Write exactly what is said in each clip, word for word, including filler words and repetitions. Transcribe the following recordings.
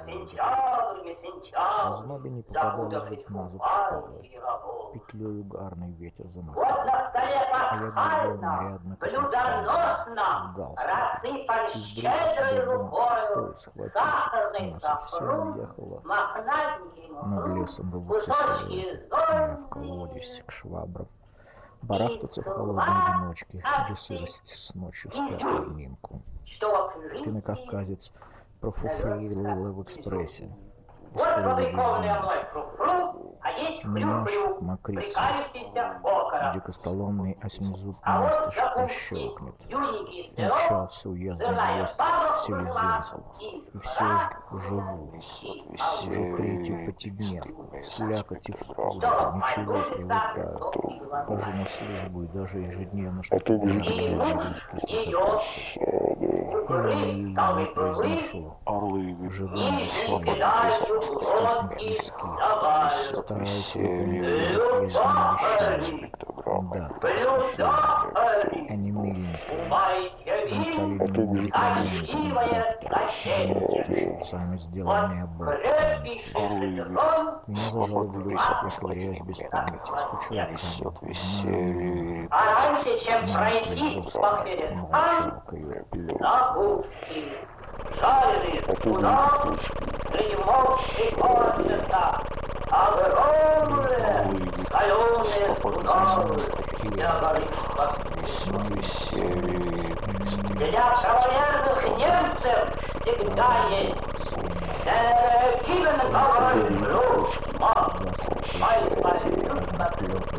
На знобе не попадали зуб на зуб шпалы, петлею гарный ветер замахал, а я глядел нарядно, как в галстуке, и вдруг догон, стой, схватите, она совсем уехала над лесом рвутся силуэты, а я в колодец к швабрам, барахтаться в холодной одиночке, где сырость с ночью спят в обнимку. Ты на кавказец профуфрила в экспрессе, и скоро выйдешь замуж. Меня ж мокрица, дикостоломный осьмизуб настежь прищелкнет. Умчался уездный гость в селезенку, и все ж живу. Уже третью потемневку, в слякоти в стужу, ничего привыкаю. Хожу на службу и даже ежедневно что-то нервное риски слотопусту. Имени ее не произношу, живым решением, стиснув виски. Стараюсь выполнить великолепные обещания. Да, так спокойно, а не мельниками. За наставленными медикаментами доктора заняться щипцами, сделанные аборт памяти. Меня зажало в люк, я ковыряюсь без памяти, стучу о камень, знаю не мертвые доски, молчалкою лёг. Жареный кунак, примолкший корчится, огромные соленые куналы, я горит подписываюсь. Для правоверных немцев всегда есть Гивен говорит ключ, маг, майпалют на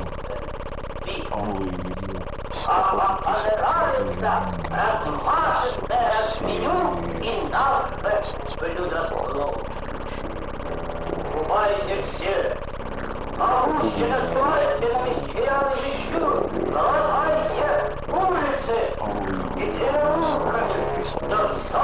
а вам понравится размашистое меню и наше блюдослов. Бывайте все, опущено стойте на месте, глотайте улицы, и телеутрами до